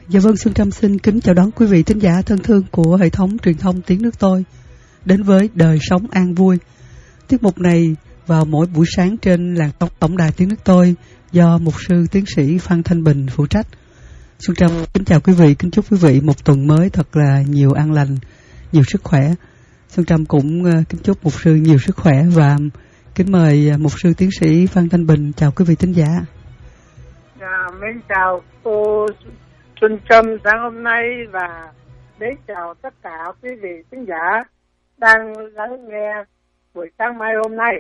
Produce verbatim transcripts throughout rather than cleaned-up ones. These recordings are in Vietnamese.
Dạ vâng, Xuân Trâm xin kính chào đón quý vị thính giả thân thương của hệ thống truyền thông Tiếng Nước Tôi đến với Đời Sống An Vui. Tiết mục này vào mỗi buổi sáng trên làn tóc tổng đài Tiếng Nước Tôi do mục sư tiến sĩ Phan Thanh Bình phụ trách. Xuân Trâm kính chào quý vị, kính chúc quý vị một tuần mới thật là nhiều an lành, nhiều sức khỏe. Xuân Trâm cũng kính chúc mục sư nhiều sức khỏe và kính mời mục sư tiến sĩ Phan Thanh Bình chào quý vị thính giả. À, mến chào cô Xuân Trâm sáng hôm nay và mến chào tất cả quý vị thính giả đang lắng nghe buổi sáng mai hôm nay.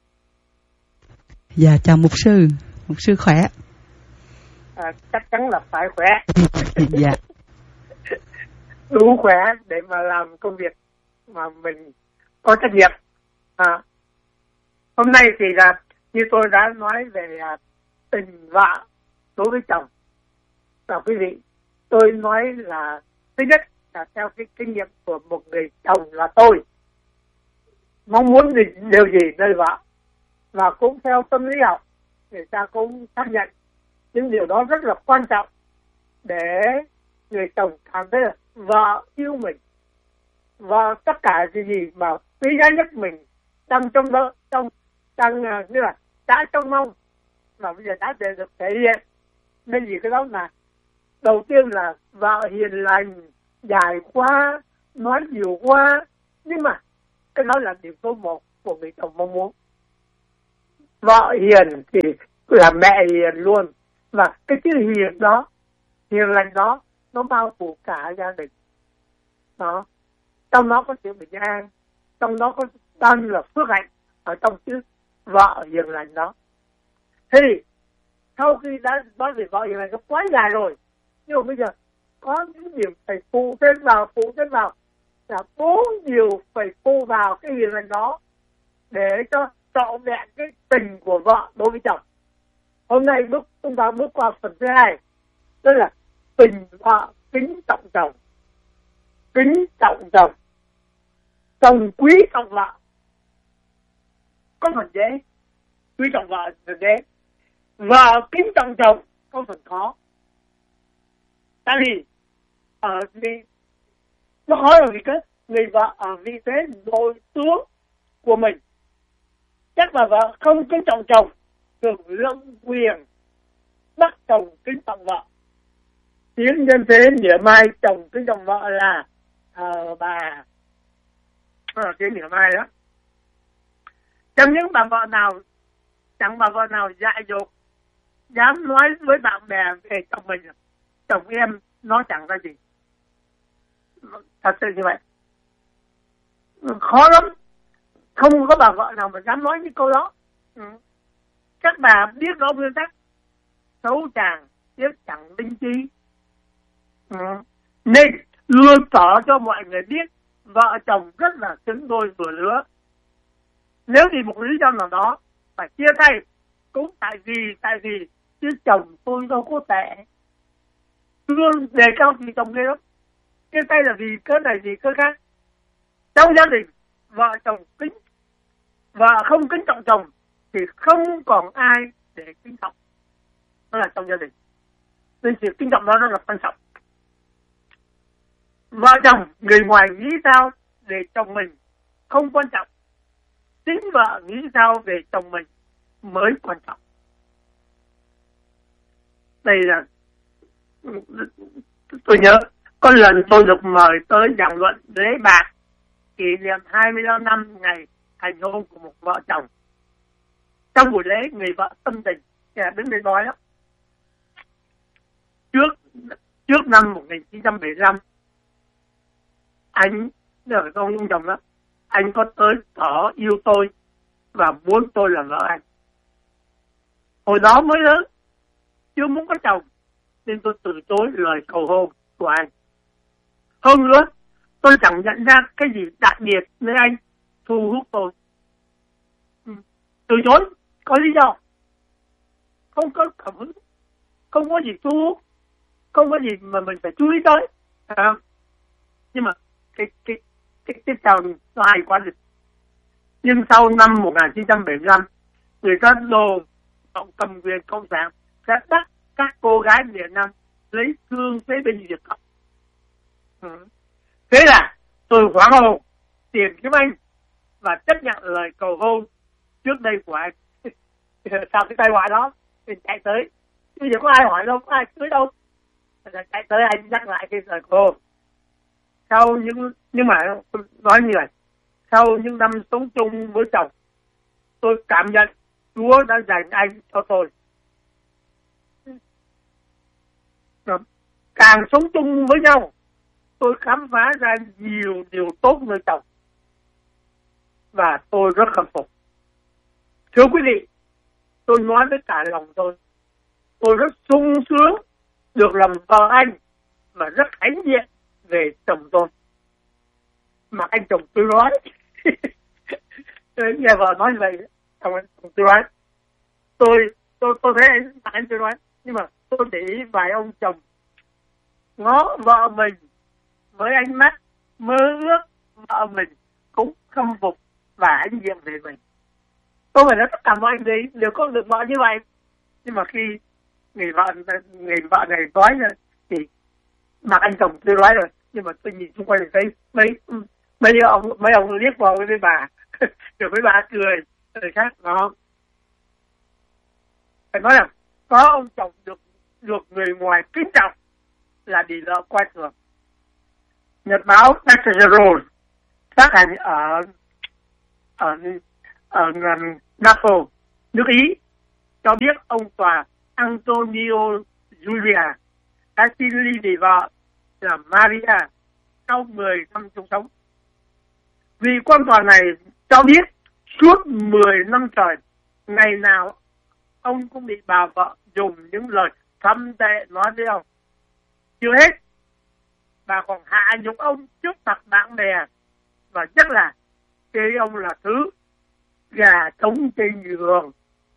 Dạ chào mục sư, mục sư khỏe. À, chắc chắn là phải khỏe. Dạ. Đủ khỏe để mà làm công việc mà mình có trách nhiệm. À, hôm nay thì là như tôi đã nói về à, tình vợ đối với chồng. Và quý vị, tôi nói là thứ nhất là theo cái kinh nghiệm của một người chồng là tôi mong muốn gì, điều gì nơi vợ, và cũng theo tâm lý học người ta cũng xác nhận những điều đó rất là quan trọng để người chồng cảm thấy là vợ yêu mình và tất cả cái gì mà quý giá nhất mình đang trong đó trong đang như là đã trông mong và bây giờ đã để được thể hiện. Nên gì cái đó là đầu tiên là vợ hiền lành, dài quá, nói nhiều quá, nhưng mà cái đó là điều số một của người chồng mong muốn. Vợ hiền thì là mẹ hiền luôn, và cái chữ hiền đó, hiền lành đó, nó bao phủ cả gia đình. Đó, trong đó có sự bình an, trong đó có bao nhiêu là phước hạnh ở trong chữ vợ hiền lành đó. Thì sau khi đã nói về vợ hiền lành nó quá dài rồi, nhưng mà bây giờ có những điểm phải phụ thêm vào, phụ thêm vào là bốn điều phải phụ vào cái hiền lành đó để cho trọn vẹn cái tình của vợ đối với chồng. Hôm nay bước chúng ta bước qua phần thứ hai, tức là tình vợ kính trọng chồng. Kính trọng chồng, chồng quý trọng vợ. Có phần dễ, quý trọng vợ phần dễ. Vợ kính trọng chồng có phần khó. Tại vì ở vì nó khó là vì cái người vợ ở vị thế nội tướng của mình, chắc là vợ không kính trọng chồng, thường lộng quyền bắt chồng kính trọng vợ. Tiếng nhân thế nghĩa mai chồng kính trọng vợ là thờ bà. Đó là tiếng nghĩa mai đó. Trong những bà vợ nào, chẳng bà vợ nào dại dột dám nói với bạn bè về chồng mình, chồng em nó chẳng ra gì. Thật sự như vậy, khó lắm. Không có bà vợ nào mà dám nói những câu đó. Ừ. Các bà biết rõ nguyên tắc, xấu chàng tiếc chẳng linh chi. Ừ. Nên luôn tỏ cho mọi người biết vợ chồng rất là xứng đôi vừa lứa. Nếu vì một lý do nào đó phải chia tay, cũng tại vì tại vì chứ chồng tôi đâu có tệ, luôn đề cao thì chồng ghê lắm. Chia tay là vì cớ này vì cớ khác. Trong gia đình vợ chồng kính, vợ không kính trọng chồng thì không còn ai để kính trọng. Đó là trong gia đình. Nên sự kính trọng đó rất là quan trọng. Vợ chồng người ngoài nghĩ sao về chồng mình không quan trọng, chính vợ nghĩ sao về chồng mình mới quan trọng. Đây là tôi nhớ có lần tôi được mời tới giảng luận lễ bạc kỷ niệm hai mươi lăm năm ngày thành hôn của một vợ chồng. Trong buổi lễ, người vợ tâm tình đứng đây nói đó, trước trước năm một nghìn chín trăm bảy mươi lăm, anh ở con ông chồng đó, anh có tới tỏ yêu tôi và muốn tôi là vợ anh. Hồi đó mới lớn, chưa muốn có chồng, nên tôi từ chối lời cầu hôn của anh. Hơn nữa, tôi chẳng nhận ra cái gì đặc biệt nơi anh thu hút tôi. Từ chối có lý do, không có cảm hứng, không có gì thu hút, không có gì mà mình phải chú ý tới. À, nhưng mà cái cái cái tiếp theo nó hay quá rồi. Nhưng sau năm một nghìn chín trăm bảy mươi lăm, người ta đồn cộng cầm quyền cộng sản sẽ bắt các cô gái Việt Nam lấy thương phế binh diệt tộc. Ừ. Thế là tôi hoảng hồn tìm kiếm anh và chấp nhận lời cầu hôn trước đây của anh. Sau cái tai họa đó mình chạy tới, bây giờ có ai hỏi đâu, có ai cưới đâu, chạy tới anh nhắc lại cái lời cầu hôn. Sau những nhưng mà tôi nói như vậy, sau những năm sống chung với chồng, tôi cảm nhận Chúa đã dành anh cho tôi. Càng sống chung với nhau, tôi khám phá ra nhiều điều tốt nơi chồng và tôi rất khâm phục. Thưa quý vị, tôi nói với cả lòng tôi, tôi rất sung sướng được làm vợ anh và rất hãnh diện về chồng tôi. Mà anh chồng tôi nói, nghe vợ nói vậy, chồng tôi nói, tôi tôi tôi thấy anh anh tôi nói, nhưng mà tôi để ý vài ông chồng ngó vợ mình với ánh mắt mơ ước vợ mình cũng khâm phục và hãnh diện về mình. Tôi phải nói tất cả mọi người đều có được vợ như vậy, nhưng mà khi người vợ người vợ này nói rồi thì mà anh chồng tôi nói rồi, nhưng mà tôi nhìn xung quanh thì thấy mấy mấy ông mấy ông liếc vào với bà rồi với bà cười người khác đó. Phải nói là có ông chồng được được người ngoài kính trọng là đi lỡ qua thường. Nhật báo Excelsior phát hành ở ở ở Naples, nước Ý, cho biết ông tòa Antonio Giulia đã xin ly dị vợ là Maria sau mười năm chung sống. Vì quan tòa này cho biết suốt mười năm trời, ngày nào ông cũng bị bà vợ dùng những lời thâm tệ nói với ông. Chưa hết, bà còn hạ nhục ông trước mặt bạn bè và chắc là chê ông là thứ gà trống trên giường.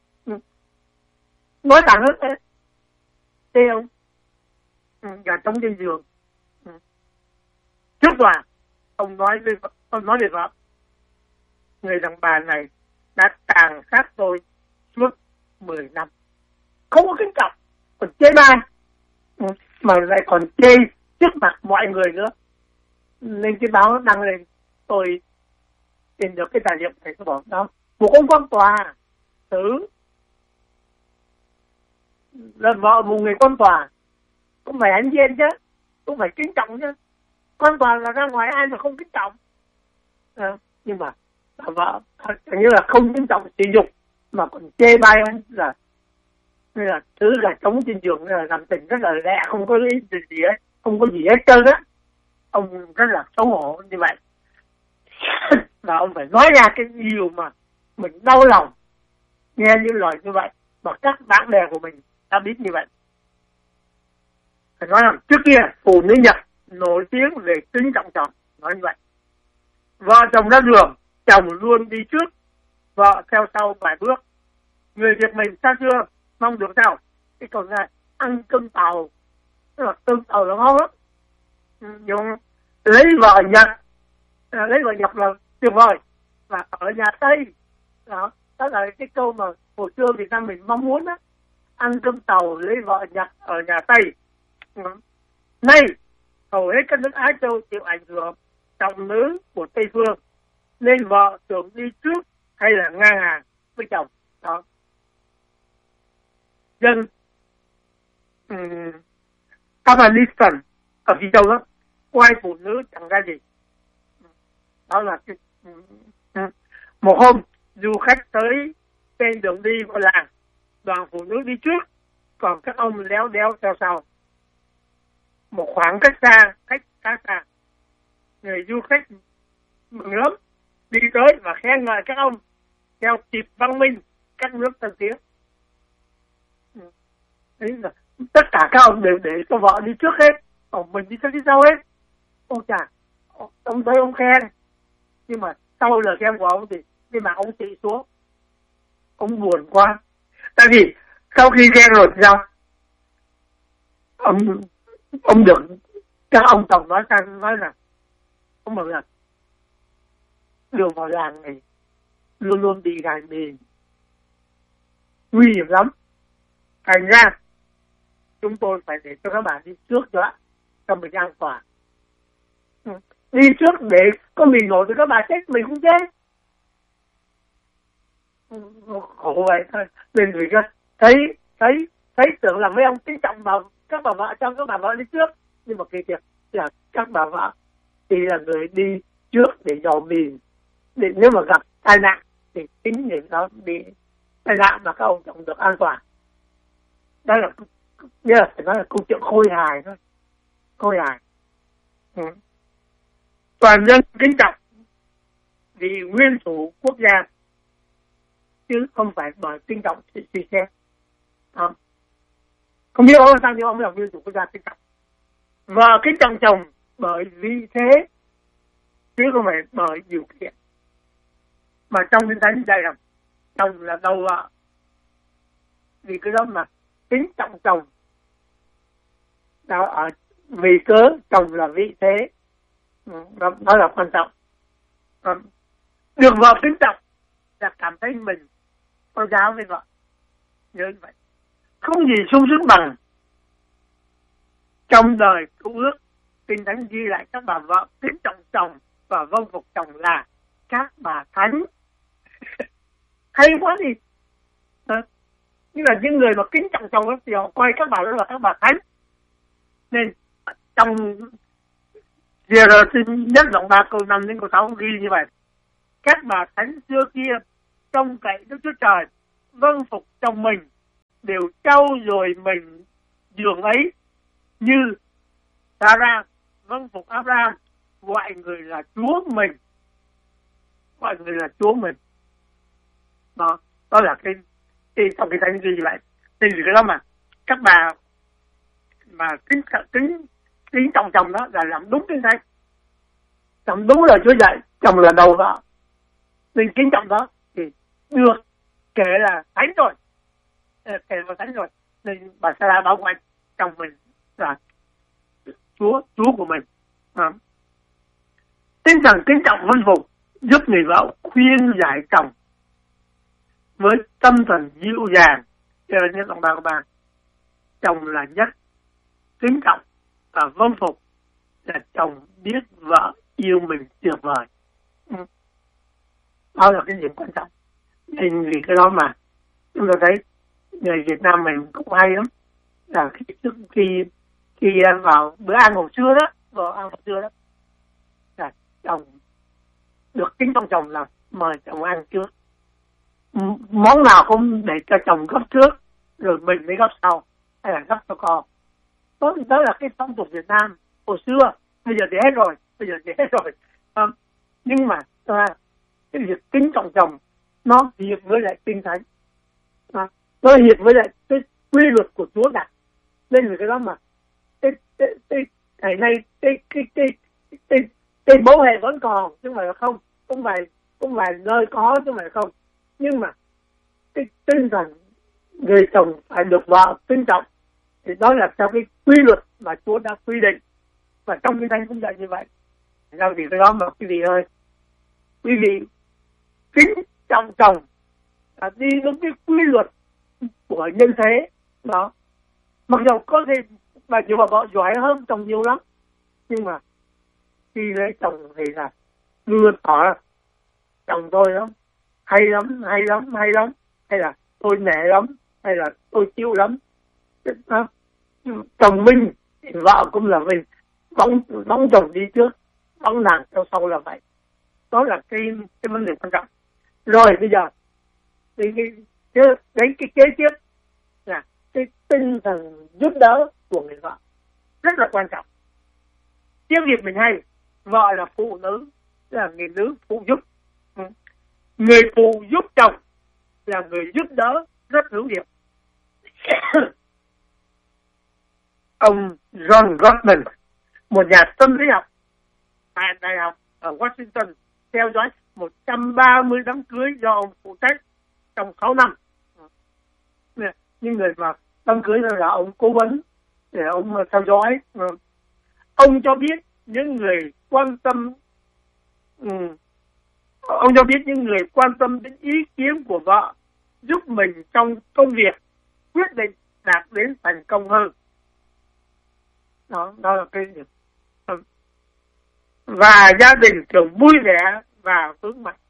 Nói thẳng hết đấy, chê ông gà trống trên giường. Trước tòa, ông nói với ông nói về vợ, người đàn bà này đã tàn sát tôi suốt mười năm, không có kính trọng, còn chê bai, mà lại còn chê trước mặt mọi người nữa. Nên cái báo đăng lên, tôi tìm được cái tài liệu này, tôi bảo đó, một ông quan tòa xử là vợ một người quan tòa cũng phải hãnh diện chứ, cũng phải kính trọng chứ. Quan tòa là ra ngoài ai mà không kính trọng. À, nhưng mà vợ như là không kính trọng sử dụng mà còn chê bai anh là như là thứ là trống trên giường, là làm tình rất là lẹ, không có ý gì hết, không có gì hết trơn á. Ông rất là xấu hổ như vậy. Và ông phải nói ra cái điều mà mình đau lòng nghe những lời như vậy, và các bạn bè của mình đã biết như vậy. Phải nói rằng trước kia phụ nữ Nhật nổi tiếng về kính trọng chồng, nói như vậy. Vợ chồng ra đường, chồng luôn đi trước, vợ theo sau vài bước. Người Việt mình xa xưa mong được sao? Cái câu này ăn cơm tàu, tức là cơm tàu là ngon lắm. Nhưng lấy vợ Nhật, lấy vợ Nhật là tuyệt vời. Và ở nhà Tây, đó, đó là cái câu mà hồi xưa Việt Nam mình mong muốn đó. Ăn cơm tàu lấy vợ Nhật ở nhà Tây. Nay hầu hết các nước Á Châu chịu ảnh hưởng trọng nữ của Tây phương, nên vợ thường đi trước hay là ngang hàng với chồng. Đó. Dân um, Afghanistan ở phía châu đó quay phụ nữ chẳng ra gì. Đó là cái, um, một hôm du khách tới trên đường đi vào làng, đoàn phụ nữ đi trước, còn các ông léo đéo theo sau. Một khoảng cách xa, cách khá xa, người du khách mừng lắm, đi tới và khen ngợi các ông theo kịp văn minh các nước tân tiến. Đấy là tất cả các ông đều để cho vợ đi trước hết, còn mình đi trước đi sau hết. Ông chà, ông tới ông khen, nhưng mà sau lời khen của ông thì cái mặt ông trị xuống, ông buồn quá. Tại vì sau khi khen rồi thì sao? Ông ông được các ông chồng nói sang nói là ông bảo là đường vào làng này luôn luôn bị gài mìn, nguy hiểm lắm. Thành ra chúng tôi phải để cho các bà đi trước đó, cho mình an toàn. Đi trước để có mình nổi thì các bà chết, mình cũng chết. Khổ vậy thôi. Nên vì thấy thấy thấy tưởng là mấy ông kính trọng bà, các bà vợ cho các bà vợ đi trước, nhưng mà kỳ thiệt là các bà vợ thì là người đi trước để dò mình, để nếu mà gặp tai nạn thì tính để nó bị tai nạn mà các ông chồng được an toàn. Đó là như là phải nói là câu chuyện khôi hài thôi, khôi hài. Ừ. Toàn dân kính trọng vì nguyên thủ quốc gia, chứ không phải bởi kính trọng suy xét. Không, không biết ông sao nhưng ông là nguyên thủ quốc gia kính trọng. Vợ kính trọng chồng bởi vì thế, chứ không phải bởi điều kiện. Mà trong Kinh Thánh dạy rằng chồng là đầu vợ, vì cái đó mà kính trọng chồng. Đó, ở vì cớ chồng là vị thế, đó, đó là quan trọng. Được vợ kính trọng là cảm thấy mình có giáo với vợ, nhớ như vậy. Không gì sung sướng bằng trong đời cứu ước, Kinh Thánh ghi lại các bà vợ kính trọng chồng và vâng phục chồng là các bà thánh. Hay quá đi. À, nhưng là những người mà kính trọng chồng thì họ coi các bà đó là các bà thánh. Nên trong Giê-rơ nhất đoạn ba câu năm đến câu sáu ghi như vậy: các bà thánh xưa kia trông cậy Đức Chúa Trời, vâng phục chồng mình, đều trau dồi mình giường ấy, như Sa-ra vâng phục Áp-ra-ham, gọi người là Chúa mình, gọi người là Chúa mình. Đó, đó là cái, cái trong cái thánh ghi như vậy. Nên vì cái đó mà các bà mà kính kính kính trọng chồng đó là làm đúng Kinh Thánh, làm đúng lời Chúa dạy, chồng là đầu vợ. Nên kính trọng đó thì được kể là thánh rồi, kể là thánh rồi. Nên bà Sa-ra bảo gọi chồng mình là Chúa, Chúa của mình. À. Tinh thần kính trọng vân phục giúp người vợ khuyên giải chồng với tâm thần dịu dàng. Cho nên nhất ông ba của bạn, chồng là nhất, kính trọng và vân phục là chồng biết vợ yêu mình tuyệt vời. Ừ. Đó là cái điểm quan trọng. Nên vì cái đó mà chúng ta thấy người Việt Nam mình cũng hay lắm, là khi trước khi khi vào bữa ăn hồi xưa đó, vào ăn hồi xưa đó, là chồng được kính trọng chồng là mời chồng ăn trước, món nào cũng để cho chồng gấp trước rồi mình mới gấp sau, hay là gấp cho con. Đó, đó là cái phong tục Việt Nam hồi xưa. Bây giờ thì hết rồi, bây giờ thì hết rồi. À, nhưng mà à, cái việc kính trọng chồng nó hiệp với lại Kinh Thánh, à, nó hiệp với lại cái quy luật của Chúa đặt. Nên vì cái đó mà cái cái cái ngày nay cái cái cái cái cái, cái bố hệ vẫn còn, chứ không phải là không, không phải không phải nơi có, chứ không phải không. Nhưng mà cái tinh thần người chồng phải được vợ kính trọng thì đó là theo cái quy luật mà Chúa đã quy định, và trong Kinh Thánh cũng dạy như vậy. Nên vì cái đó mà quý vị ơi, quý vị kính trọng chồng là đi đúng cái quy luật của nhân thế đó. Mặc dù có thể bà nhiều bà vợ giỏi hơn chồng nhiều lắm, nhưng mà khi lấy chồng thì là luôn tỏ chồng tôi lắm, hay lắm, hay lắm, hay lắm, hay là tôi nể lắm, hay là tôi chịu lắm. Đó. Chồng mình thì vợ cũng là mình, bóng bóng chồng đi trước, bóng nàng theo sau là vậy. Đó là cái cái vấn đề quan trọng. Rồi bây giờ thì cái cái đến cái kế tiếp là cái tinh thần giúp đỡ của người vợ rất là quan trọng. Tiếng Việt mình hay, vợ là phụ nữ, là người nữ phụ giúp. Người phụ giúp chồng là người giúp đỡ rất hữu hiệu. Ông John Gottman, một nhà tâm lý học tại đại học ở Washington, theo dõi một trăm ba mươi đám cưới do ông phụ trách trong sáu năm. Những người mà đám cưới là ông cố vấn để ông theo dõi. Ông cho biết những người quan tâm um, ông cho biết những người quan tâm đến ý kiến của vợ giúp mình trong công việc quyết định đạt đến thành công hơn. đó đó là cái điểm. Và gia đình thường vui vẻ và vững mạnh.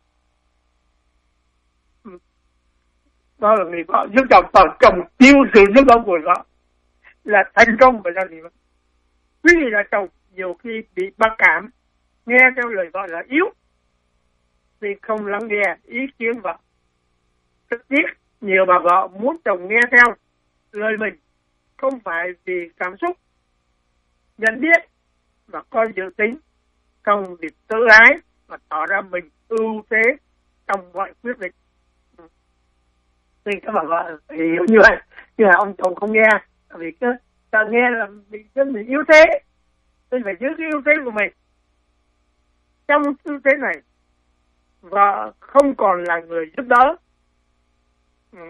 Đó là người vợ giúp chồng, còn chồng yêu sự giúp đỡ của vợ là thành công của gia đình. Quý vị là chồng nhiều khi bị mặc cảm, nghe theo lời vợ là yếu vì không lắng nghe ý kiến vợ. Rất tiếc nhiều bà vợ muốn chồng nghe theo lời mình, không phải vì cảm xúc, nhận biết và coi dự tính, không vì tự ái mà tỏ ra mình ưu thế trong mọi quyết định. Nên các bà vợ hiểu như vậy, như là ông chồng không nghe vì cứ sợ nghe là bị cái mình yếu thế, nên phải giữ cái yếu thế của mình. Trong tư thế này, vợ không còn là người giúp đỡ. Ừ.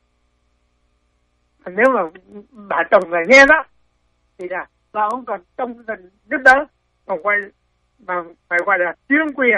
Nếu mà bà chồng này nghe đó thì là vợ không còn trong dần giúp đỡ, còn quay mà phải gọi là chuyên quyền.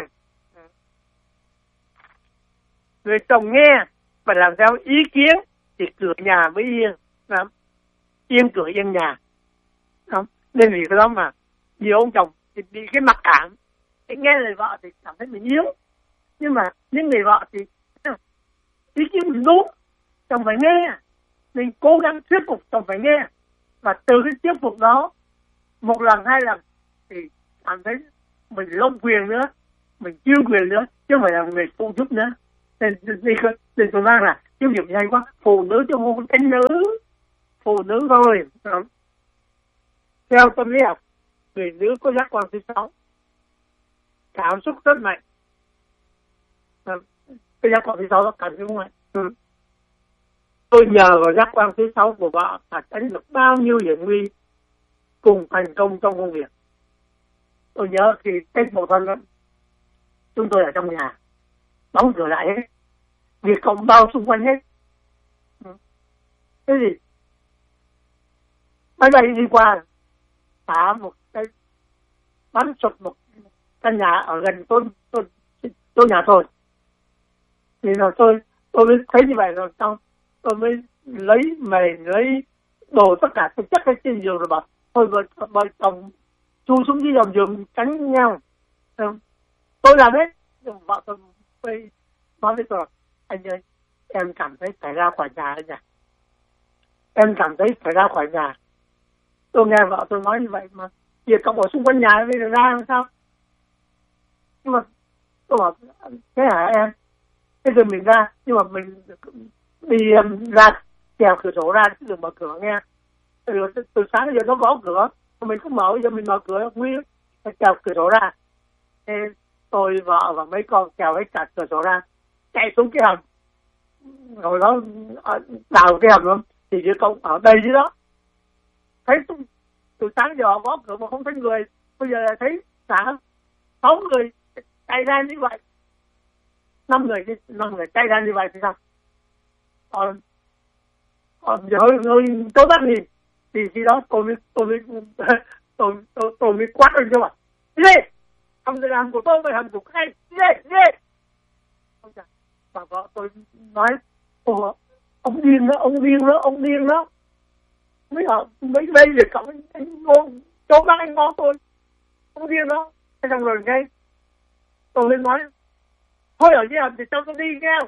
Người chồng nghe và làm theo ý kiến thì cửa nhà mới yên, đúng? Yên cửa yên nhà, đúng? Nên vì cái đó mà nhiều ông chồng thì bị cái mặc cảm, thì nghe lời vợ thì cảm thấy mình yếu, nhưng mà những người vợ thì ý kiến mình đúng, chồng phải nghe, mình cố gắng thuyết phục chồng phải nghe, và từ cái thuyết phục đó một lần hai lần thì cảm thấy mình lông quyền nữa, mình chuyên quyền nữa, chứ không phải là người phụ giúp nữa. Nên nên tôi nói là cái việc hay quá, phụ nữ chứ không có nữ, phụ nữ thôi. Theo tâm lý học, người nữ có giác quan thứ sáu, cảm xúc rất mạnh. Cái giác quan thứ sáu là cảm xúc mạnh. Ừ. Tôi nhờ vào giác quan thứ sáu của vợ mà tránh được bao nhiêu hiểm nguy, cùng thành công trong công việc. Tôi nhớ khi Tết Mậu Thân đó, chúng tôi ở trong nhà đóng cửa lại hết, việc cộng bao xung quanh hết. Cái gì máy bay đi qua thả một cái bắn sụt một căn nhà ở gần tôi tôi tôi nhà tôi, thì rồi tôi tôi mới thấy như vậy rồi xong tôi mới lấy mày lấy đồ tất cả tôi chất cái trên giường rồi bảo thôi vợ vợ chồng chui xuống dưới gầm giường tránh nhau. Tôi làm hết, nhưng vợ tôi tôi nói với tôi, anh ơi em cảm thấy phải ra khỏi nhà anh nhỉ, em cảm thấy phải ra khỏi nhà. Tôi nghe vợ tôi nói như vậy mà việc cộng ở xung quanh nhà bây giờ ra làm sao? Nhưng mà tôi bảo thế hả em? Thế rồi mình ra, nhưng mà mình đi um, ra chèo cửa sổ ra chứ đừng mở cửa nghe. Từ, từ, từ sáng giờ nó gõ cửa, mình không mở, bây giờ mình mở cửa nguyên chèo cửa sổ ra. Thế tôi vợ và mấy con chèo hết cả cửa sổ ra, chạy xuống cái hầm, rồi đó đào cái hầm luôn, thì đứa con ở đây chứ đó. Thấy từ, từ sáng giờ gõ cửa mà không thấy người, bây giờ thấy cả sáu người chạy ra như vậy, năm người năm người chạy ra như vậy thì sao? Còn còn giờ hơi hơi tối tắt nhìn thì khi đó tôi mới tôi mới tôi tôi, tôi mới quát lên cho bạn đi, không thể làm của tôi phải làm của ai đi đi. Không chả, bà vợ tôi nói ủa ông điên đó, ông điên đó, ông điên đó. Mấy họ mấy bây giờ cậu anh, anh ngon chỗ bác anh ngon tôi, ông điên đó. Thế xong rồi ngay tôi lên nói thôi ở dưới hầm thì cho tôi đi nghe.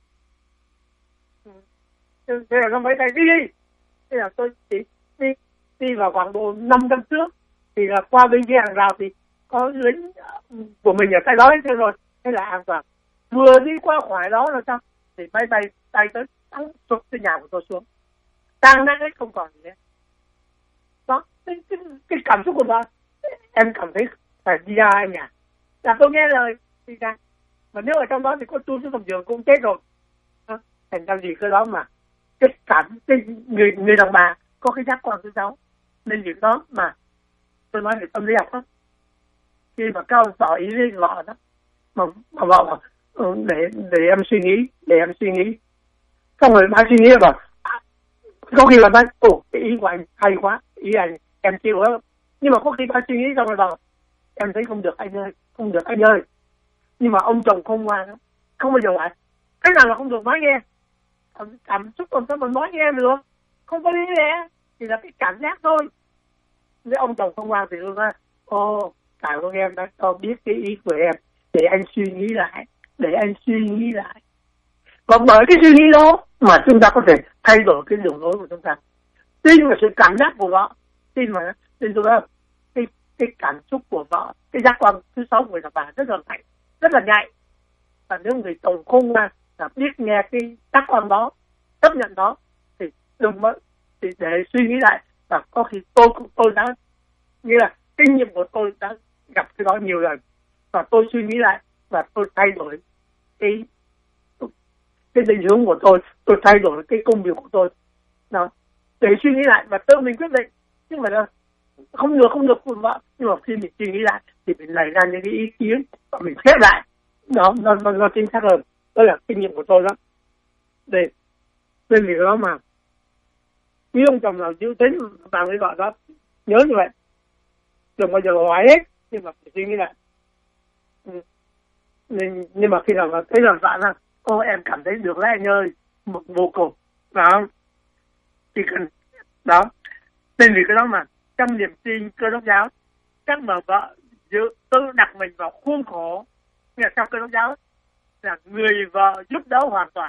Thế là nó mấy tay đi đi. Thế là tôi chỉ đi đi vào khoảng độ năm năm trước thì là qua bên kia hàng rào thì có lính của mình ở tay đó hết rồi, thế là an toàn. Vừa đi qua khỏi đó là sao thì máy bay tay tới thắng sụp cái nhà của tôi xuống, tan nát hết không còn gì nữa. Đó cái, cái, cái cảm xúc của tôi, em cảm thấy phải đi ra anh à, là tôi nghe lời đi ra, mà nếu ở trong đó thì có chui xuống gầm giường cũng chết rồi. Đó. Thành ra gì cái đó mà cái cảm cái người người đàn bà có cái giác quan thứ sáu, nên việc đó mà tôi nói về tâm lý học đó, khi mà các ông tỏ ý với vợ đó mà, mà vợ mà để để em suy nghĩ để em suy nghĩ xong rồi bà suy nghĩ rồi có khi là bà ồ cái ý của anh hay quá, ý anh em chịu đó, nhưng mà có khi bà suy nghĩ xong rồi bảo em thấy không được anh ơi, không được anh ơi. Nhưng mà ông chồng không ngoan, không bao giờ lại cái nào là không được nói nghe, cảm xúc còn sao mà nói nghe được, không có lý lẽ, chỉ là cái cảm giác thôi. nếu ông chồng không ngoan thì tôi nói ô cảm ơn em đã cho biết cái ý của em, để anh suy nghĩ lại, để anh suy nghĩ lại. Và bởi cái suy nghĩ đó mà chúng ta có thể thay đổi cái đường lối của chúng ta. Tin vào sự cảm giác của vợ, tin vào tin tôi nói cái cái cảm xúc của vợ, cái giác quan thứ sáu của người đàn bà rất là mạnh, rất là nhạy. Và nếu người chồng không ngoan là biết nghe cái giác quan đó, chấp nhận đó, thì đừng mới thì để suy nghĩ lại. Và có khi tôi tôi đã như là kinh nghiệm của tôi đã gặp cái đó nhiều lần, và tôi suy nghĩ lại và tôi thay đổi cái cái định hướng của tôi, tôi thay đổi cái công việc của tôi đó, để suy nghĩ lại và tự mình quyết định. Nhưng mà là không được không được của vợ, nhưng mà khi mình suy nghĩ lại thì mình nảy ra những cái ý kiến và mình khép lại đó, nó nó, nó chính xác hơn. Đó là kinh nghiệm của tôi đó. Để nên vì đó mà quý ông chồng nào giữ tính bằng với vợ đó, nhớ như vậy, đừng bao giờ hỏi hết, nhưng mà phải suy nghĩ lại. Ừ. Nhưng, nhưng mà khi nào mà thấy là vợ là ô em cảm thấy được đấy anh ơi, một vô cùng đó, chỉ cần đó. Nên vì cái đó mà trong niềm tin Cơ Đốc giáo, các bà vợ giữ tự đặt mình vào khuôn khổ, nghĩa là trong Cơ Đốc giáo là người vợ giúp đỡ hoàn toàn,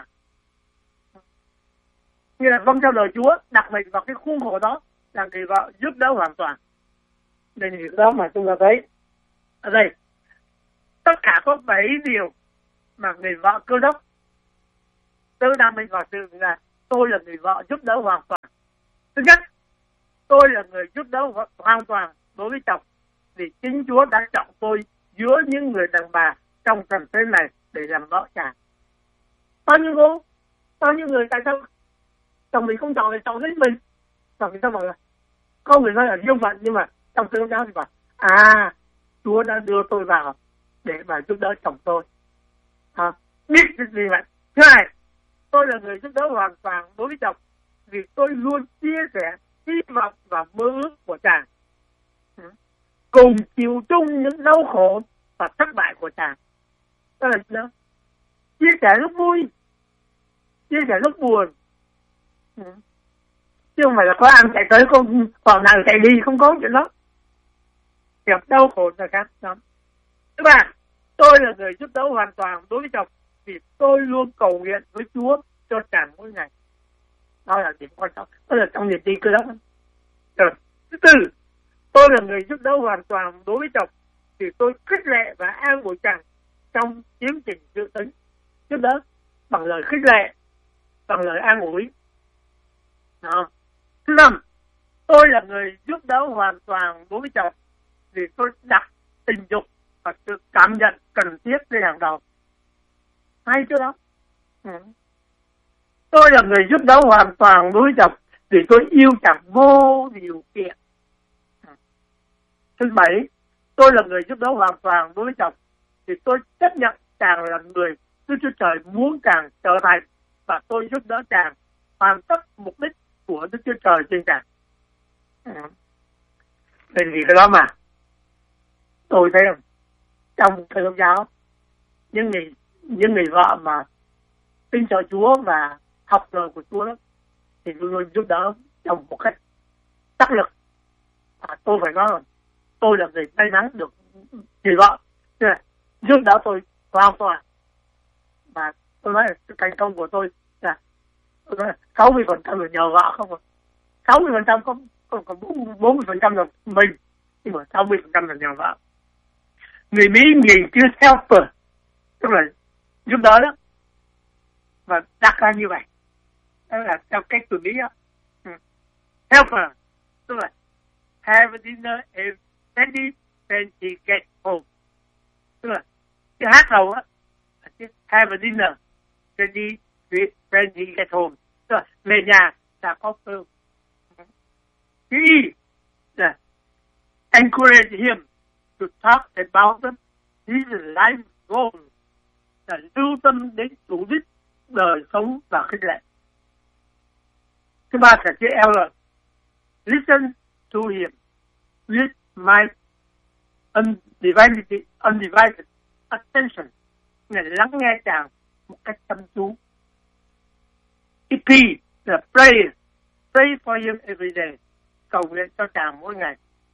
như là vâng theo lời Chúa, đặt mình vào cái khuôn khổ đó là người vợ giúp đỡ hoàn toàn. Nên vì cái đó mà chúng ta thấy ở đây tất cả có bảy điều mà người vợ Cơ Đốc tự đặt mình vào sự là tôi là người vợ giúp đỡ hoàn toàn. Thứ nhất, tôi là người giúp đỡ hoàn toàn đối với chồng, vì chính Chúa đã chọn tôi giữa những người đàn bà trong trần thế này để làm vợ chàng. Bao nhiêu cô, bao nhiêu người tại sao chồng mình không chọn thì chọn lấy mình? Chồng mình sao bảo là có người nói là duyên phận, nhưng mà trong Cơ Đốc giáo thì bảo à Chúa đã đưa tôi vào để mà giúp đỡ chồng tôi. À, biết cái gì vậy? Thứ hai, tôi là người giúp đỡ hoàn toàn đối với chồng, vì tôi luôn chia sẻ hy vọng và mơ ước của chàng, cùng chịu chung những đau khổ và thất bại của chàng. Đó là đó. Chia sẻ lúc vui, chia sẻ lúc buồn, chứ không phải là có ăn chạy tới không còn nào chạy đi, không có chuyện đó. Gặp đau khổ là khác lắm. Thứ ba, tôi là người giúp đỡ hoàn toàn đối với chồng, vì tôi luôn cầu nguyện với Chúa cho chàng mỗi ngày. Đó là điểm quan trọng, đó là trong niềm tin Cơ Đốc. Rồi. Thứ tư, tôi là người giúp đỡ hoàn toàn đối với chồng, vì tôi khích lệ và an ủi chàng trong tiến trình dự tính. Giúp đỡ bằng lời khích lệ, bằng lời an ủi. Đó. Thứ năm, tôi là người giúp đỡ hoàn toàn đối với chồng, vì tôi đặt tình dục và sự cảm nhận cần thiết lên hàng đầu. Hay chưa đó? Ừ. Tôi là người giúp đỡ hoàn toàn đối với chồng, vì tôi yêu chàng vô điều kiện. Thứ bảy, tôi là người giúp đỡ hoàn toàn đối với chồng, vì tôi chấp nhận chàng là người Đức Chúa Trời muốn chàng trở thành, và tôi giúp đỡ chàng hoàn tất mục đích của Đức Chúa Trời trên chàng. Nên vì cái đó mà tôi thấy rằng trong Cơ Đốc giáo, những người những người vợ mà tin sợ Chúa và học lời của Chúa đó, thì luôn luôn giúp đỡ chồng một cách đắc lực. À, tôi phải nói là tôi là người may mắn được người vợ giúp đỡ tôi hoàn toàn. Và tôi nói là sự thành công của tôi là tôi nói là sáu mươi phần trăm là nhờ vợ không à. sáu mươi phần trăm không, không còn bốn mươi phần trăm là mình, nhưng mà sáu mươi phần trăm là nhờ vợ. Người Mỹ nhìn chữ helper, tức là giúp đỡ đó, và đặt ra như vậy. Đó là theo cách của Mỹ đó. Helper, tức là have a dinner and ready when he gets home. Tức là cái hát đầu á, have a dinner ready when he gets home. Tức là về nhà là có cơm. Cái ý là encourage him to talk about them, his life goals, là lưu tâm đến chủ đích đời sống và khích lệ. Thứ ba là chữ L, listen to him with my undivided, undivided attention, là lắng nghe chàng một cách chăm chú. Cái P là pray, pray for him every day, cầu nguyện cho chàng mỗi ngày.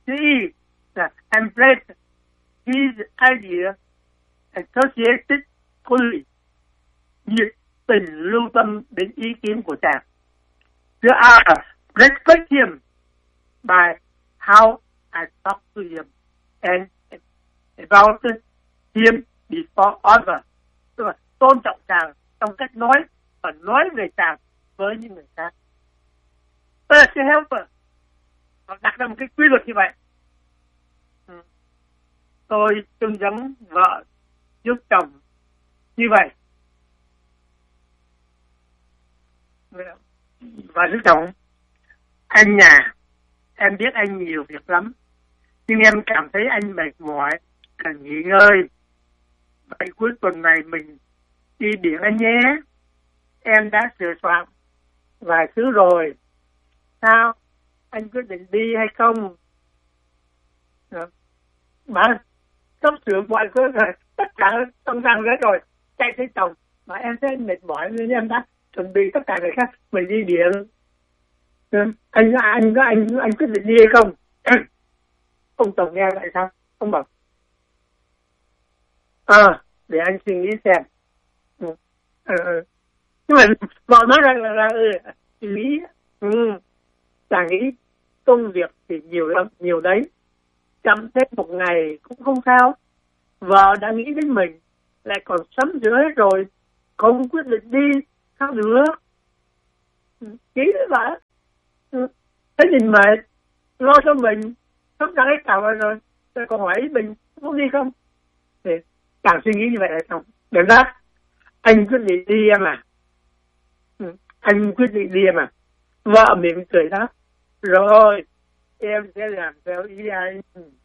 chữ Y là embrace his idea associated fully, nhiệt tình lưu tâm đến ý kiến của chàng. Chữ R, respect him by how I talk to him and about him before others. Tức là tôn trọng chàng trong cách nói và nói về chàng với những người khác. Tôi là chữ helper. Họ đặt ra một cái quy luật như vậy. Ừ. Tôi trông giống vợ giúp chồng như vậy. Và giúp chồng, anh nhà, em biết anh nhiều việc lắm, nhưng em cảm thấy anh mệt mỏi, cần nghỉ ngơi. Vậy cuối tuần này mình đi biển anh nhé. Em đã sửa soạn vài thứ rồi. Sao? Anh quyết định đi hay không? Mà sắp sửa mọi thứ rồi, tất cả xong ràng hết rồi, chạy thấy chồng. Mà em thấy mệt mỏi nên em đã chuẩn bị tất cả người khác, mình đi biển. Anh anh anh anh anh quyết định đi hay không? Ông chồng nghe vậy sao? Ông bảo à, để anh suy nghĩ xem. Ừ. Ừ. Nhưng mà vợ nói rằng là, là, là suy nghĩ. Ừ. Chàng nghĩ công việc thì nhiều lắm, nhiều đấy. Chậm thêm một ngày cũng không sao. Vợ đã nghĩ đến mình, lại còn sắm sửa hết rồi, không quyết định đi sao được? Nghĩ đến vậy. Ừ. Thế nhìn mệt, lo cho mình, sắp ra hết cả rồi, rồi còn hỏi mình muốn đi không? Thì càng suy nghĩ như vậy là xong. Đừng đáp, anh quyết định đi em à. Ừ. Anh quyết định đi em à. Vợ mỉm cười đáp, rồi em sẽ làm theo ý anh.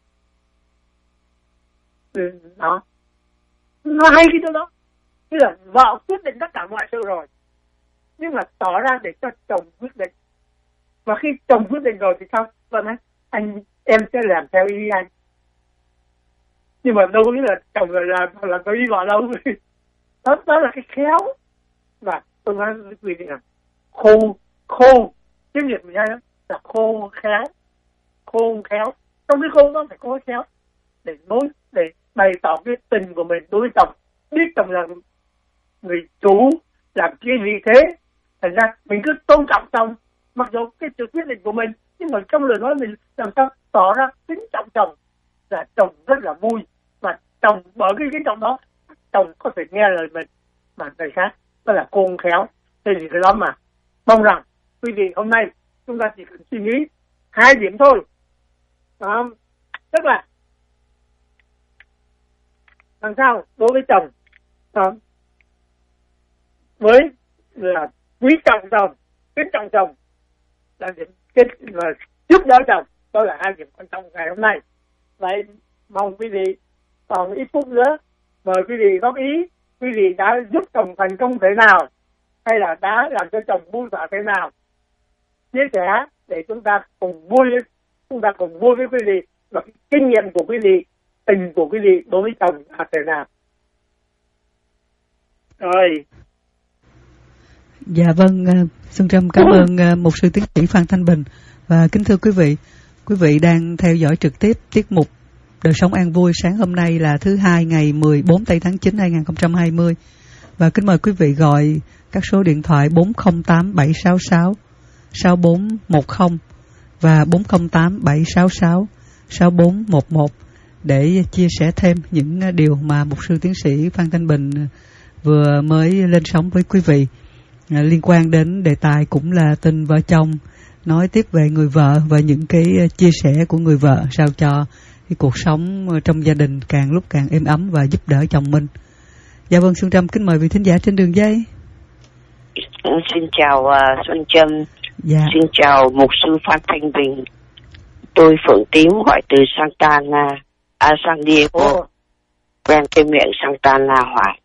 Ừ. Đó, nó hay cái chỗ đó. Tức là vợ quyết định tất cả mọi sự rồi, nhưng mà tỏ ra để cho chồng quyết định. Và khi chồng quyết định rồi thì sao? Vợ nói, anh, em sẽ làm theo ý anh. Nhưng mà đâu có nghĩa là chồng là làm, làm theo ý vợ đâu. Đó, đó là cái khéo. Và tôi nói với quý vị là khôn, khôn, tiếng Việt mình hay lắm, là khôn khéo. Khôn khéo. Trong cái khôn đó phải có khéo. Để nói, để bày tỏ cái tình của mình đối với chồng. Biết chồng là người chủ, làm cái gì thế. Thành ra mình cứ tôn trọng chồng, mặc dù cái sự quyết định của mình, nhưng mà trong lời nói mình làm sao tỏ ra kính trọng chồng, là chồng rất là vui. Và chồng bởi cái kính trọng đó, chồng có thể nghe lời mình mà người khác. Đó là khôn khéo. Thế thì cái đó mà mong rằng quý vị hôm nay chúng ta chỉ cần suy nghĩ hai điểm thôi. Đó. Tức là làm sao đối với chồng, đó, với là quý trọng chồng, kính trọng chồng, là điểm kính và giúp đỡ chồng. Đó là hai điểm quan trọng ngày hôm nay. Vậy mong quý vị còn ít phút nữa, mời quý vị góp ý. Quý vị đã giúp chồng thành công thế nào, hay là đã làm cho chồng vui vẻ thế nào, chia sẻ để chúng ta cùng vui, chúng ta cùng vui với quý vị và kinh nghiệm của quý vị, tình của quý vị đối với chồng là thế nào. Rồi. Dạ vâng, Xuân Trâm cảm ơn mục sư tiến sĩ Phan Thanh Bình. Và kính thưa quý vị, quý vị đang theo dõi trực tiếp tiết mục Đời Sống An Vui sáng hôm nay là thứ hai ngày mười bốn tây tháng chín năm hai nghìn không trăm hai mươi. Và kính mời quý vị gọi các số điện thoại bốn không tám bảy sáu sáu sáu bốn một không và bốn không tám bảy sáu sáu sáu bốn một một để chia sẻ thêm những điều mà mục sư tiến sĩ Phan Thanh Bình vừa mới lên sóng với quý vị, liên quan đến đề tài cũng là tình vợ chồng, nói tiếp về người vợ và những cái chia sẻ của người vợ sao cho cái cuộc sống trong gia đình càng lúc càng êm ấm và giúp đỡ chồng mình. Dạ vâng, Xuân Trâm kính mời vị thính giả trên đường dây. Xin chào uh, Xuân Trâm. Dạ. Xin chào mục sư Phan Thanh Bình. Tôi Phượng Tím gọi từ Santana, à, San Diego. Oh. Quen cái miệng Santana hoài.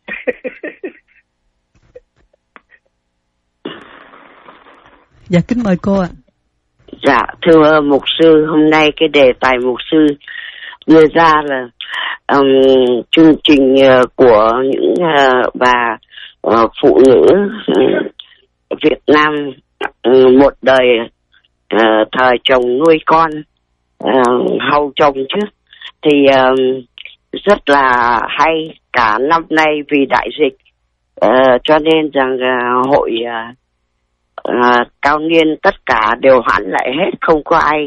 Dạ kính mời cô ạ. Dạ thưa mục sư, hôm nay cái đề tài mục sư đưa ra là um, chương trình uh, của những uh, bà uh, phụ nữ uh, Việt Nam, uh, một đời uh, thời chồng nuôi con, uh, hầu chồng chứ. Thì uh, rất là hay. Cả năm nay vì đại dịch uh, cho nên rằng uh, hội uh, uh, cao niên tất cả đều hoãn lại hết, không có ai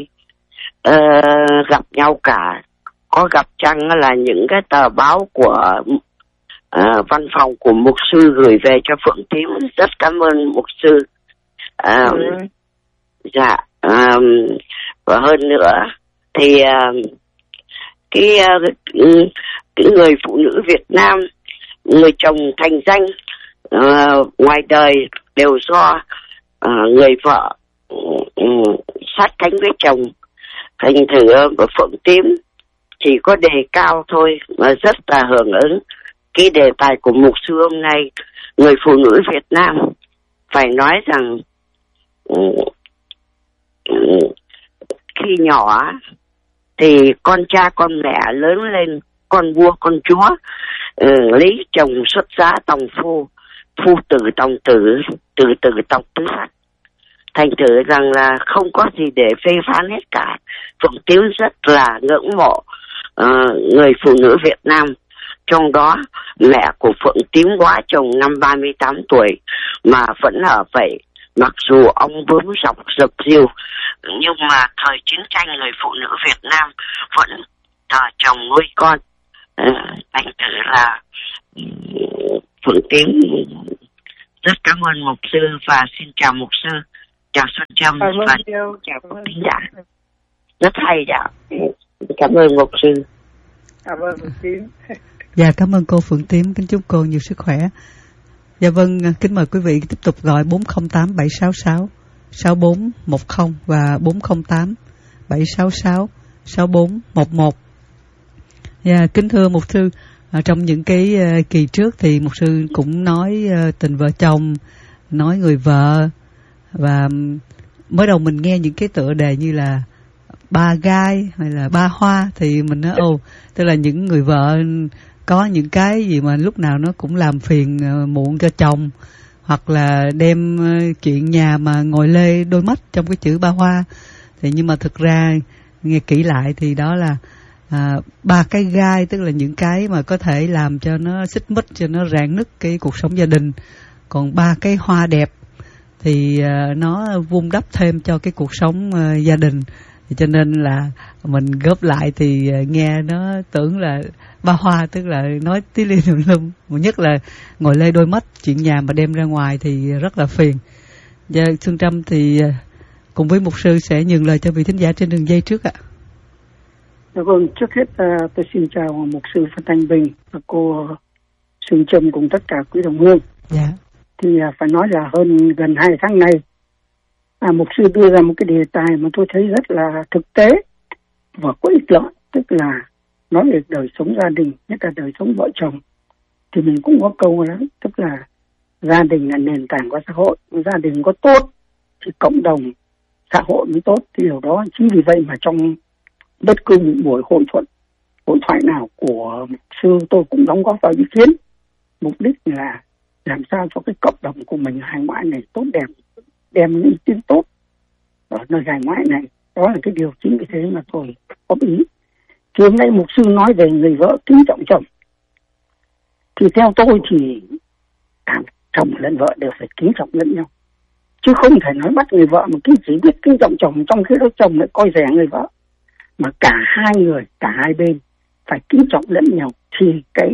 uh, gặp nhau cả. Có gặp chăng là những cái tờ báo của uh, văn phòng của mục sư gửi về cho Phượng Tím. Rất cảm ơn mục sư. Uh, ừ. Dạ. Um, và hơn nữa thì uh, cái, uh, cái người phụ nữ Việt Nam, người chồng thành danh uh, ngoài đời đều do uh, người vợ uh, sát cánh với chồng. Thành thử uh, Phượng Tím chỉ có đề cao thôi mà rất là hưởng ứng cái đề tài của mục sư hôm nay, người phụ nữ Việt Nam. Phải nói rằng uh, uh, khi nhỏ thì con cha con mẹ lớn lên con vua con chúa, uh, lấy chồng xuất giá tòng phu, phu tử tòng tử, tử tử tòng tứ sắc. Thành thử rằng là không có gì để phê phán hết cả. Phượng Tím rất là ngưỡng mộ uh, người phụ nữ Việt Nam. Trong đó mẹ của Phượng Tím quá chồng năm ba mươi tám tuổi mà vẫn ở vậy, mặc dù ông bướm dọc dập dìu, nhưng mà thời chiến tranh người phụ nữ Việt Nam vẫn thờ chồng nuôi con. Thành uh, thử là uh, Phượng Tím rất cảm ơn mục sư và xin chào mục sư, chào Xuân Trâm và chào các khán giả. Rất hay dạ. Cảm ơn mục sư. Cảm ơn Phượng Tím. Dạ, cảm ơn cô Phượng Tím, kính chúc cô nhiều sức khỏe. Dạ vâng, kính mời quý vị tiếp tục gọi bốn không tám bảy sáu sáu sáu bốn một không và bốn không tám bảy sáu sáu sáu bốn một một. Dạ, kính thưa mục sư, trong những cái uh, kỳ trước thì mục sư cũng nói uh, tình vợ chồng, nói người vợ, và mới đầu mình nghe những cái tựa đề như là ba gai hay là ba hoa thì mình nói ồ, tức là những người vợ có những cái gì mà lúc nào nó cũng làm phiền uh, muộn cho chồng, hoặc là đem uh, chuyện nhà mà ngồi lê đôi mắt trong cái chữ ba hoa. Thì nhưng mà thực ra nghe kỹ lại thì đó là à, ba cái gai, tức là những cái mà có thể làm cho nó xích mích, cho nó rạn nứt cái cuộc sống gia đình. Còn ba cái hoa đẹp thì uh, nó vun đắp thêm cho cái cuộc sống uh, gia đình. Thì cho nên là mình góp lại thì uh, nghe nó tưởng là ba hoa, tức là nói tí li lùm lum, nhất là ngồi lê đôi mắt, chuyện nhà mà đem ra ngoài thì rất là phiền. Và Xuân Trâm thì uh, cùng với mục sư sẽ nhường lời cho vị thính giả trên đường dây trước ạ. Vâng, trước hết uh, tôi xin chào mục sư Phan Thanh Bình và cô Xuân Trâm cùng tất cả quý đồng hương. Dạ. Thì uh, phải nói là hơn gần hai tháng nay, à, mục sư đưa ra một cái đề tài mà tôi thấy rất là thực tế và có ích lợi, tức là nói về đời sống gia đình, nhất là đời sống vợ chồng. Thì mình cũng có câu đó, tức là gia đình là nền tảng của xã hội, gia đình có tốt thì cộng đồng xã hội mới tốt. Thì điều đó chính vì vậy mà trong bất cứ một buổi hội thuận hội thoại nào của mục sư tôi cũng đóng góp vào ý kiến, mục đích là làm sao cho cái cộng đồng của mình hải ngoại này tốt đẹp, đem những ý kiến tốt ở nơi hải ngoại này. Đó là cái điều chính vì thế mà tôi có ý. Thì hôm nay mục sư nói về người vợ kính trọng chồng. Thì theo tôi thì cả chồng lẫn vợ đều phải kính trọng lẫn nhau, chứ không thể nói bắt người vợ mà chỉ biết kính trọng chồng, trong khi đó chồng lại coi rẻ người vợ. Mà cả hai người, cả hai bên phải kính trọng lẫn nhau thì cái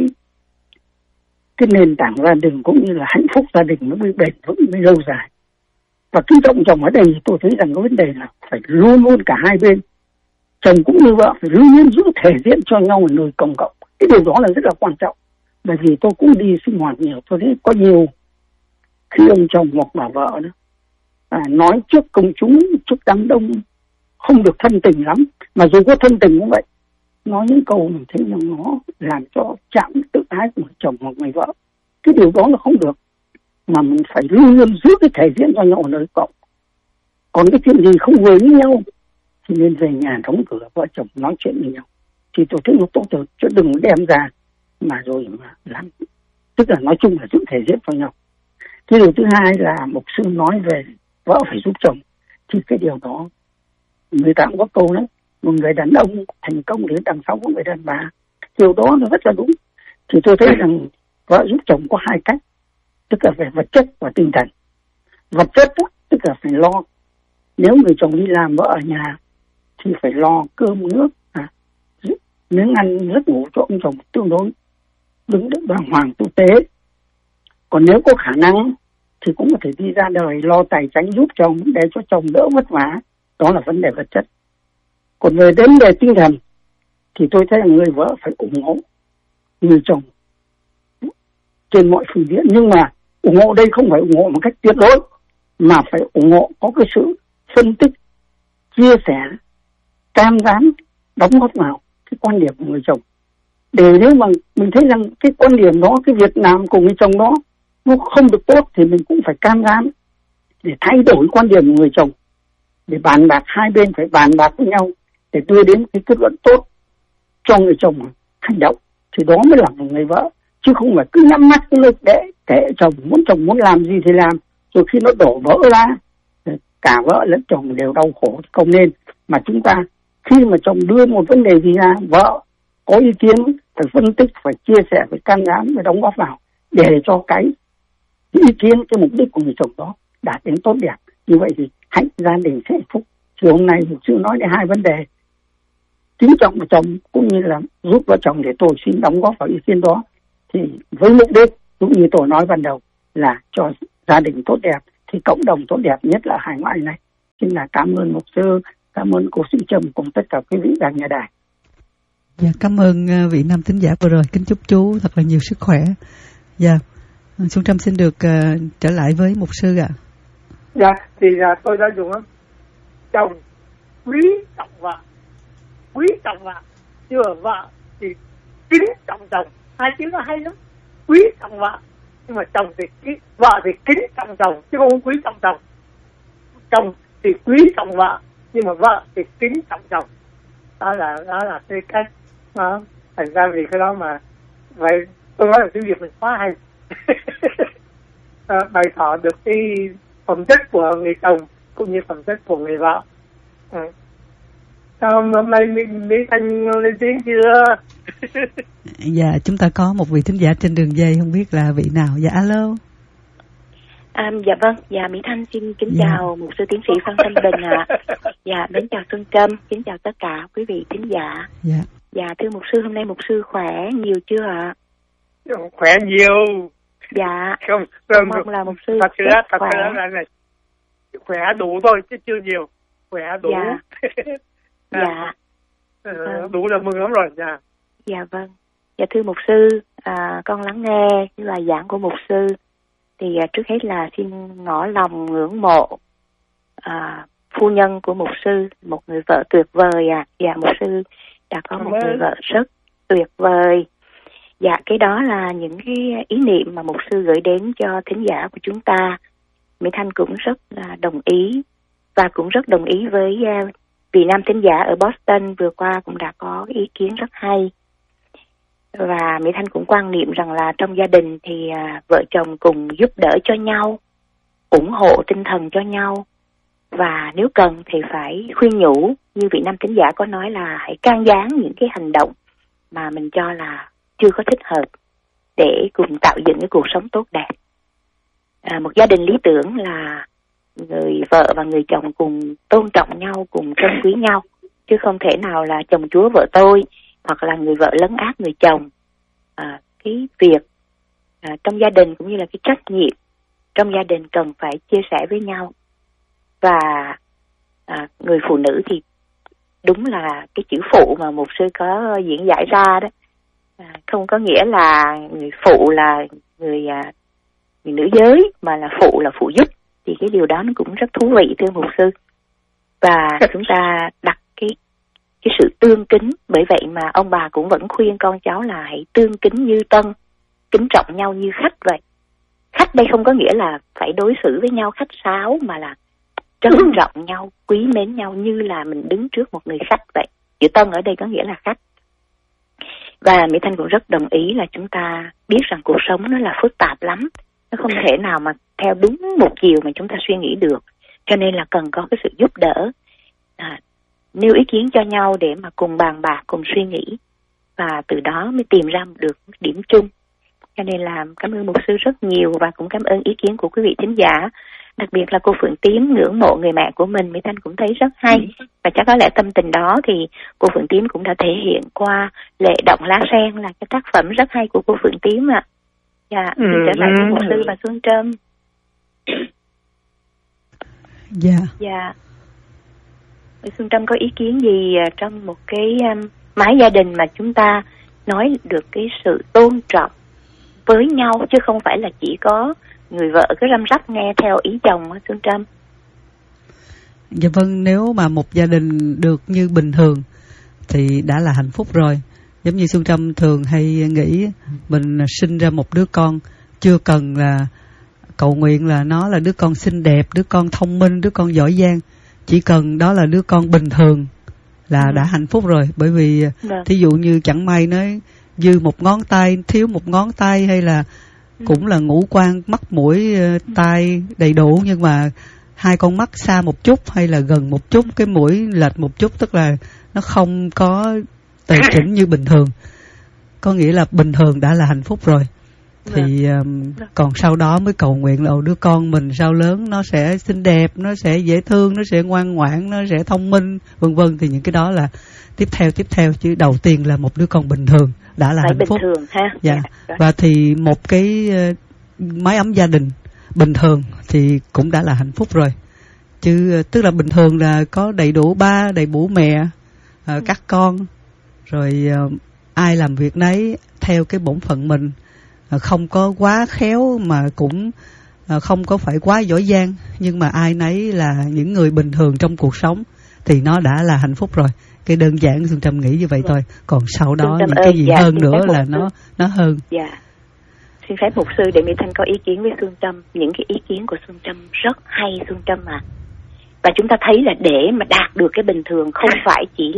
cái nền tảng gia đình cũng như là hạnh phúc gia đình nó mới bền vững, mới lâu dài. Và kính trọng chồng ở đây tôi thấy rằng có vấn đề là phải luôn luôn cả hai bên, chồng cũng như vợ, phải luôn luôn giữ thể diện cho nhau ở nơi công cộng. Cái điều đó là rất là quan trọng. Bởi vì tôi cũng đi sinh hoạt nhiều, tôi thấy có nhiều khi ông chồng hoặc bà vợ đó à, nói trước công chúng, trước đám đông không được thân tình lắm, mà dù có thân tình cũng vậy, nói những câu mình thấy rằng nó làm cho chạm tự ái của người chồng hoặc người vợ. Cái điều đó là không được, mà mình phải luôn luôn giữ cái thể diện cho nhau ở nơi cộng. Còn cái chuyện gì không vừa với nhau thì nên về nhà đóng cửa, vợ chồng nói chuyện với nhau. Thì tôi thấy nó tốt rồi, chứ đừng đem ra mà rồi mà làm. Tức là nói chung là giữ thể diện cho nhau. Cái điều thứ hai là mục sư nói về vợ phải giúp chồng. Thì cái điều đó người ta cũng có câu đấy một người đàn ông thành công thì đằng sau có người đàn bà. Điều đó nó rất là đúng. Thì tôi thấy rằng vợ giúp chồng có hai cách, tức là về vật chất và tinh thần. Vật chất đó, tức là phải lo. Nếu người chồng đi làm, vợ ở nhà thì phải lo cơm nước, à, miếng ăn giấc ngủ cho ông chồng tương đối đứng đàng đàng hoàng tử tế. Còn nếu có khả năng thì cũng có thể đi ra đời lo tài chính giúp chồng để cho chồng đỡ vất vả. Đó là vấn đề vật chất. Còn về đến về tinh thần thì tôi thấy là người vợ phải ủng hộ người chồng trên mọi phương diện. Nhưng mà ủng hộ đây không phải ủng hộ một cách tuyệt đối, mà phải ủng hộ có cái sự phân tích, chia sẻ, cam đoan, đóng góp vào cái quan điểm của người chồng. Để nếu mà mình thấy rằng cái quan điểm đó, cái việc làm của người chồng đó nó không được tốt thì mình cũng phải cam đoan để thay đổi quan điểm của người chồng, để bàn bạc, hai bên phải bàn bạc với nhau để đưa đến cái kết luận tốt cho người chồng hành động. Thì đó mới là một người vợ, chứ không phải cứ nhắm mắt cái lực để kệ chồng, muốn chồng muốn làm gì thì làm, rồi khi nó đổ vỡ ra cả vợ lẫn chồng đều đau khổ. Không nên. Mà chúng ta khi mà chồng đưa một vấn đề gì ra, vợ có ý kiến phải phân tích, phải chia sẻ, phải can gián, phải đóng góp vào để cho cái ý kiến, cái mục đích của người chồng đó đạt đến tốt đẹp. Như vậy thì hạnh gia đình sẽ hạnh phúc. Thì hôm nay một sư nói đến hai vấn đề, kính trọng của chồng cũng như là giúp vợ chồng, để tôi xin đóng góp vào ý kiến đó. Thì với mục đích cũng như tôi nói ban đầu là cho gia đình tốt đẹp, thì cộng đồng tốt đẹp, nhất là hải ngoại này. Xin là cảm ơn mục sư, cảm ơn cô Sĩ Trâm cùng tất cả quý vị đang nghe đài. Dạ, cảm ơn vị nam thính giả vừa rồi. Kính chúc chú thật là nhiều sức khỏe. Dạ, Xuân Trâm xin được uh, trở lại với mục sư ạ. À. Dạ, thì uh, tôi đã dùng lắm. Chồng quý trọng vợ, quý trọng vợ, chứ mà vợ thì kính trọng chồng. Hai chữ nó hay lắm. Quý trọng vợ, nhưng mà chồng thì kính, vợ thì kính trọng chồng, chứ không quý trọng chồng. Chồng thì quý trọng vợ, nhưng mà vợ thì kính trọng chồng. Đó là đó là cái cách. Đó. Thành ra vì cái đó mà vậy tôi nói là cái việc mình quá hay. À, bày tỏ được cái phẩm chất của người chồng cũng như phẩm chất của người vợ. À. Sao hôm nay Mỹ Thanh lên tiếng chưa? Dạ, chúng ta có một vị thính giả trên đường dây, không biết là vị nào. Dạ, alo. À, dạ vâng, dạ Mỹ Thanh xin kính dạ. chào mục sư tiến sĩ Phan Thanh Bình ạ. À. Dạ, mến chào Xuân Trâm, kính chào tất cả quý vị thính giả. Dạ. Dạ, thưa mục sư, hôm nay mục sư khỏe nhiều chưa ạ? À? Khỏe nhiều. Dạ. Không, không mong là mục sư thật sự thật khỏe. là này, khỏe đủ thôi chứ chưa nhiều, khỏe đủ. Dạ. Dạ. À, vâng. Đủ là mừng lắm rồi. Dạ. Dạ vâng. Dạ thưa mục sư, à, con lắng nghe cái bài giảng của mục sư. Thì à, trước hết là xin ngỏ lòng ngưỡng mộ à, phu nhân của mục sư, một người vợ tuyệt vời à. Dạ, mục sư đã có một người vợ rất tuyệt vời. Dạ, cái đó là những cái ý niệm mà mục sư gửi đến cho thính giả của chúng ta. Mỹ Thanh cũng rất là đồng ý, và cũng rất đồng ý với uh, vị nam thính giả ở Boston vừa qua cũng đã có ý kiến rất hay. Và Mỹ Thanh cũng quan niệm rằng là trong gia đình thì à, vợ chồng cùng giúp đỡ cho nhau, ủng hộ tinh thần cho nhau. Và nếu cần thì phải khuyên nhủ, như vị nam thính giả có nói là hãy can gián những cái hành động mà mình cho là chưa có thích hợp để cùng tạo dựng cái cuộc sống tốt đẹp. À, một gia đình lý tưởng là người vợ và người chồng cùng tôn trọng nhau, cùng trân quý nhau, chứ không thể nào là chồng chúa vợ tôi, hoặc là người vợ lấn át người chồng. À, cái việc à, trong gia đình cũng như là cái trách nhiệm trong gia đình cần phải chia sẻ với nhau. Và à, người phụ nữ thì đúng là cái chữ phụ mà mục sư có diễn giải ra đó, à, không có nghĩa là người phụ là người, à, người nữ giới, mà là phụ là phụ giúp. Thì cái điều đó nó cũng rất thú vị thưa mục sư. Và chúng ta đặt cái cái sự tương kính, bởi vậy mà ông bà cũng vẫn khuyên con cháu là hãy tương kính như tân, kính trọng nhau như khách vậy. Khách đây không có nghĩa là phải đối xử với nhau khách sáo, mà là trân trọng nhau, quý mến nhau như là mình đứng trước một người khách vậy. Chữ tân ở đây có nghĩa là khách. Và Mỹ Thanh cũng rất đồng ý là chúng ta biết rằng cuộc sống nó là phức tạp lắm, nó không thể nào mà theo đúng một chiều mà chúng ta suy nghĩ được, cho nên là cần có cái sự giúp đỡ. À, nêu ý kiến cho nhau để mà cùng bàn bạc, cùng suy nghĩ, và từ đó mới tìm ra được điểm chung. Cho nên là cảm ơn mục sư rất nhiều, và cũng cảm ơn ý kiến của quý vị thính giả. Đặc biệt là cô Phượng Tím ngưỡng mộ người mẹ của mình, Mỹ Thanh cũng thấy rất hay. Và chắc có lẽ tâm tình đó thì cô Phượng Tím cũng đã thể hiện qua Lệ Động Lá Sen, là cái tác phẩm rất hay của cô Phượng Tím ạ. Dạ, xin trở lại với mục sư và Xuân Trâm. Dạ. Dạ. Xuân Trâm có ý kiến gì trong một cái um, mái gia đình mà chúng ta nói được cái sự tôn trọng với nhau, chứ không phải là chỉ có người vợ cứ răm rắp nghe theo ý chồng á, Xuân Trâm? Dạ vâng, nếu mà một gia đình được như bình thường thì đã là hạnh phúc rồi. Giống như Xuân Trâm thường hay nghĩ mình sinh ra một đứa con, chưa cần là cầu nguyện là nó là đứa con xinh đẹp, đứa con thông minh, đứa con giỏi giang. Chỉ cần đó là đứa con bình thường là ừ. đã hạnh phúc rồi. Bởi vì vâng. thí dụ như chẳng may nói dư một ngón tay, thiếu một ngón tay, hay là ừ. cũng là ngũ quan mắt mũi tai đầy đủ, nhưng mà hai con mắt xa một chút hay là gần một chút, cái mũi lệch một chút, tức là nó không có tề chỉnh như bình thường, có nghĩa là bình thường đã là hạnh phúc rồi. Thì um, còn sau đó mới cầu nguyện là đứa con mình sau lớn nó sẽ xinh đẹp, nó sẽ dễ thương, nó sẽ ngoan ngoãn, nó sẽ thông minh, vân vân. Thì những cái đó là tiếp theo tiếp theo chứ đầu tiên là một đứa con bình thường đã là hạnh phúc. Thường, ha? Dạ. Dạ. Và thì một cái uh, mái ấm gia đình bình thường thì cũng đã là hạnh phúc rồi. Chứ uh, tức là bình thường là có đầy đủ ba, đầy đủ mẹ, uh, ừ. các con, rồi uh, ai làm việc nấy theo cái bổn phận mình. Không có quá khéo mà cũng không có phải quá giỏi giang, nhưng mà ai nấy là những người bình thường trong cuộc sống thì nó đã là hạnh phúc rồi. Cái đơn giản Xuân Trâm nghĩ như vậy thôi. Còn sau đó những cái gì dạ, hơn nữa là nó nó hơn. Dạ. Xin phép mục sư để Mỹ Thanh có ý kiến với Xuân Trâm. Những cái ý kiến của Xuân Trâm rất hay, Xuân Trâm à. Và chúng ta thấy là để mà đạt được cái bình thường không phải chỉ